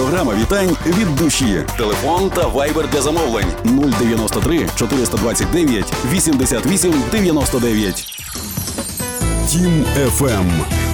Програма вітань від душі. Телефон та вайбер для замовлень 093 429 88 99. Тім FM.